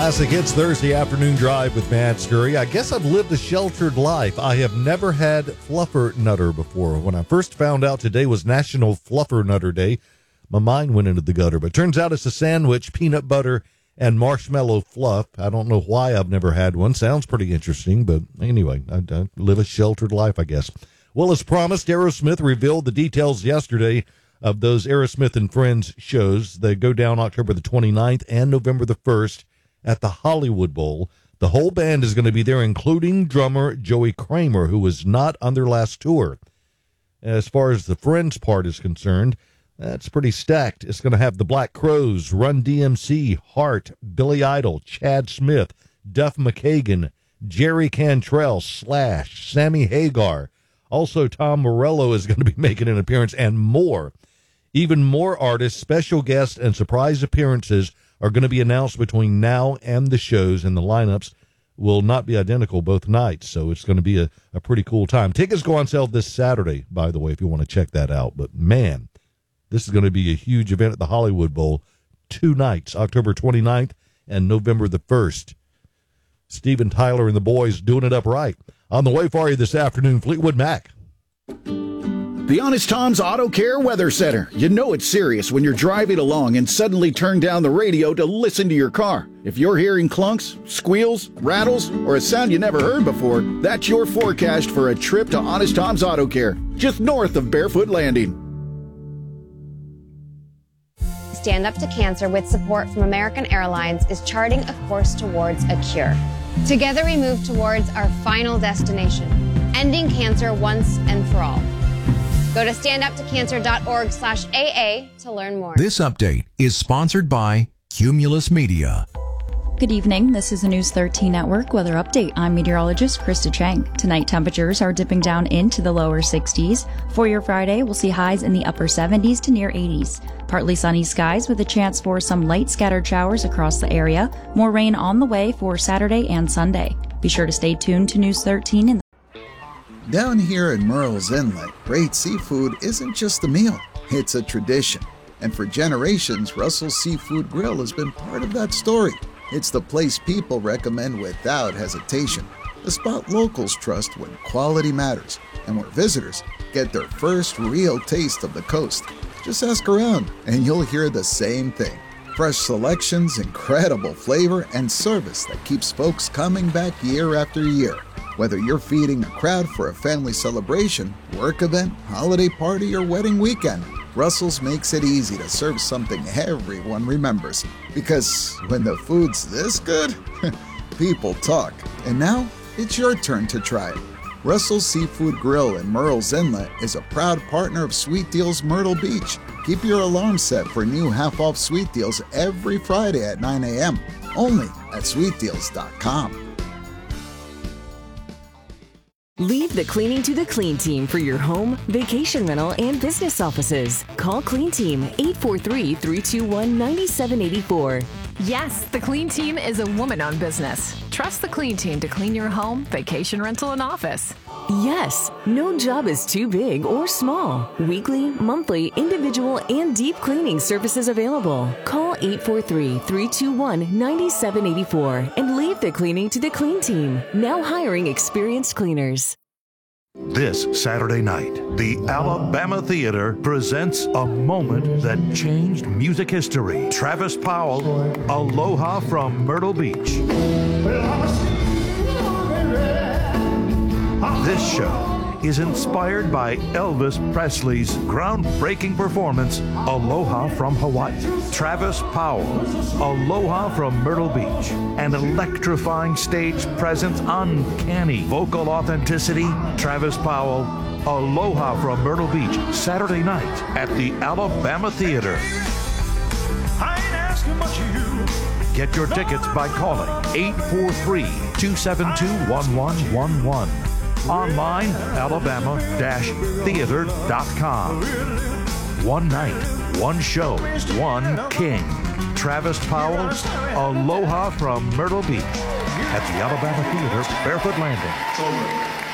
Classic Hits Thursday afternoon drive with Matt Scurry. I guess I've lived a sheltered life. I have never had Fluffernutter before. When I first found out today was National Fluffernutter Day, my mind went into the gutter. But turns out it's a sandwich, peanut butter, and marshmallow fluff. I don't know why I've never had one. Sounds pretty interesting, but anyway, I live a sheltered life, I guess. Well, as promised, Aerosmith revealed the details yesterday of those Aerosmith and Friends shows. They go down October the 29th and November the 1st at the Hollywood Bowl. The whole band is going to be there, including drummer Joey Kramer, who was not on their last tour. As far as the Friends part is concerned, that's pretty stacked. It's going to have the Black Crowes, Run DMC, Heart, Billy Idol, Chad Smith, Duff McKagan, Jerry Cantrell, Slash, Sammy Hagar. Also, Tom Morello is going to be making an appearance, and more. Even more artists, special guests, and surprise appearances are going to be announced between now and the shows, and the lineups will not be identical both nights, so it's going to be a pretty cool time. Tickets go on sale this Saturday, by the way, if you want to check that out. But, man, this is going to be a huge event at the Hollywood Bowl. 2 nights, October 29th and November the 1st. Steven Tyler and the boys doing it up right. On the way for you this afternoon, Fleetwood Mac. The Honest Tom's Auto Care Weather Center. You know it's serious when you're driving along and suddenly turn down the radio to listen to your car. If you're hearing clunks, squeals, rattles, or a sound you never heard before, that's your forecast for a trip to Honest Tom's Auto Care, just north of Barefoot Landing. Stand Up to Cancer, with support from American Airlines, is charting a course towards a cure. Together we move towards our final destination, ending cancer once and for all. Go to standuptocancer.org/AA to learn more. This update is sponsored by Cumulus Media. Good evening. This is the News 13 Network weather update. I'm meteorologist Krista Chang. Tonight, temperatures are dipping down into the lower 60s. For your Friday, we'll see highs in the upper 70s to near 80s. Partly sunny skies with a chance for some light scattered showers across the area. More rain on the way for Saturday and Sunday. Be sure to stay tuned to News 13 Down here in Murrells Inlet, great seafood isn't just a meal, it's a tradition. And for generations, Russell's Seafood Grill has been part of that story. It's the place people recommend without hesitation, the spot locals trust when quality matters, and where visitors get their first real taste of the coast. Just ask around, and you'll hear the same thing. Fresh selections, incredible flavor, and service that keeps folks coming back year after year. Whether you're feeding a crowd for a family celebration, work event, holiday party, or wedding weekend, Russell's makes it easy to serve something everyone remembers. Because when the food's this good, people talk. And now, it's your turn to try it. Russell's Seafood Grill in Murrells Inlet is a proud partner of Sweet Deals Myrtle Beach. Keep your alarm set for new half-off Sweet Deals every Friday at 9 a.m. Only at sweetdeals.com. Leave the cleaning to the Clean Team for your home, vacation rental, and business offices. Call Clean Team 843-321-9784. Yes, the Clean Team is a woman-owned business. Trust the Clean Team to clean your home, vacation rental, and office. Yes, no job is too big or small. Weekly, monthly, individual, and deep cleaning services available. Call 843-321-9784 and leave the cleaning to the Clean Team. Now hiring experienced cleaners. This Saturday night, the Alabama Theater presents a moment that changed music history. Travis Powell, Aloha from Myrtle Beach. This show is inspired by Elvis Presley's groundbreaking performance, Aloha from Hawaii. Travis Powell, Aloha from Myrtle Beach. An electrifying stage presence, uncanny vocal authenticity. Travis Powell, Aloha from Myrtle Beach, Saturday night at the Alabama Theater. I ain't asking much of you. Get your tickets by calling 843-272-1111. Online, alabama-theater.com. One night, one show, one king. Travis Powell, Aloha from Myrtle Beach at the Alabama Theater, Barefoot Landing.